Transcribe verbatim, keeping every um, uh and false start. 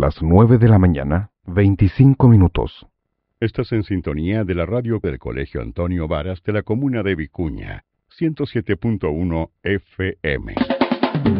las nueve de la mañana, veinticinco minutos. Estás en sintonía de la radio del Colegio Antonio Varas de la comuna de Vicuña, ciento siete punto uno F M.